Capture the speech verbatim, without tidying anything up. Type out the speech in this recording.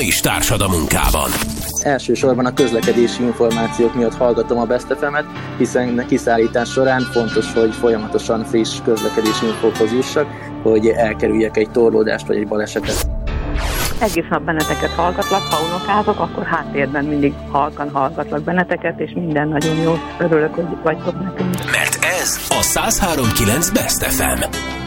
és társad a munkában. Elsősorban a közlekedési információk miatt hallgatom a Best ef emet, hiszen kiszállítás során fontos, hogy folyamatosan friss közlekedési infókhoz jussak, hogy elkerüljek egy torlódást vagy egy balesetet. Egész nap benneteket hallgatlak, ha unokázok, akkor háttérben mindig halkan hallgatlak benneteket, és minden nagyon jó. Örülök, hogy vagytok nekünk. Mert ez a száz három pont kilenc Best ef em.